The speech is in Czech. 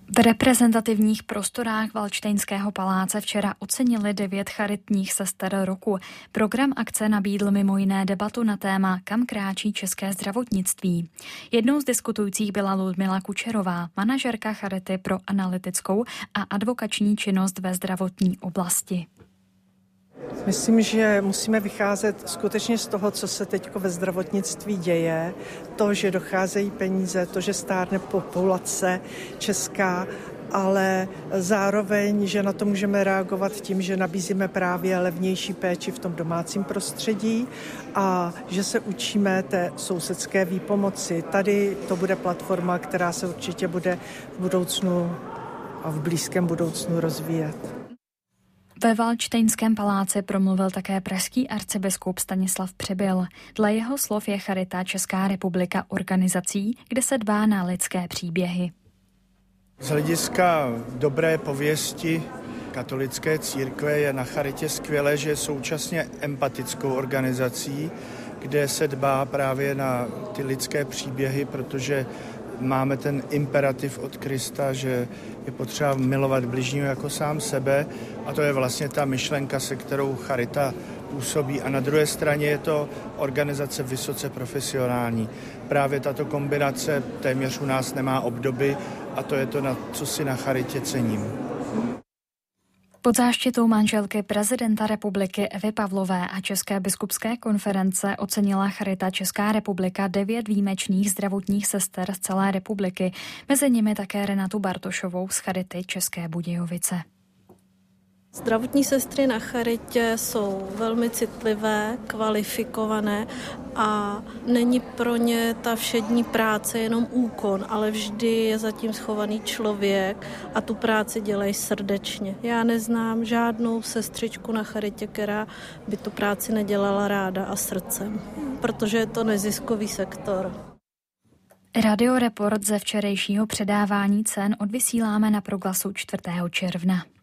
V reprezentativních prostorách Valdštejnského paláce včera ocenili 9 charitních sester roku. Program akce nabídl mimo jiné debatu na téma Kam kráčí české zdravotnictví. Jednou z diskutujících byla Ludmila Kučerová, manažerka Charity pro analytickou a advokační činnost ve zdravotní oblasti. Myslím, že musíme vycházet skutečně z toho, co se teď ve zdravotnictví děje. To, že docházejí peníze, to, že stárne populace česká, ale zároveň, že na to můžeme reagovat tím, že nabízíme právě levnější péči v tom domácím prostředí a že se učíme té sousedské výpomoci. Tady to bude platforma, která se určitě bude v budoucnu a v blízkém budoucnu rozvíjet. Ve Valdštejnském paláci promluvil také pražský arcibiskup Stanislav Přibyl. Dle jeho slov je Charita Česká republika organizací, kde se dbá na lidské příběhy. Z hlediska dobré pověsti katolické církve je na Charitě skvělé, že je současně empatickou organizací, kde se dbá právě na ty lidské příběhy, protože máme ten imperativ od Krista, že je potřeba milovat bližního jako sám sebe a to je vlastně ta myšlenka, se kterou Charita působí. A na druhé straně je to organizace vysoce profesionální. Právě tato kombinace téměř u nás nemá obdoby a to je to, na co si na Charitě cením. Pod záštitou manželky prezidenta republiky Evy Pavlové a České biskupské konference ocenila Charita Česká republika 9 výjimečných zdravotních sester z celé republiky, mezi nimi také Renatu Bartošovou z Charity České Budějovice. Zdravotní sestry na Charitě jsou velmi citlivé, kvalifikované a není pro ně ta všední práce jenom úkon, ale vždy je zatím schovaný člověk a tu práci dělají srdečně. Já neznám žádnou sestřičku na Charitě, která by tu práci nedělala ráda a srdcem, protože je to neziskový sektor. Radioreport ze včerejšího předávání cen odvysíláme na Proglasu 4. června.